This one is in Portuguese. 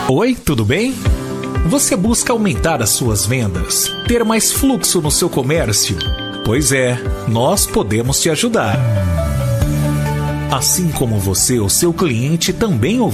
Oi, tudo bem? Você busca aumentar as suas vendas, ter mais fluxo no seu comércio? Pois é, nós podemos te ajudar. Assim como você, o seu cliente também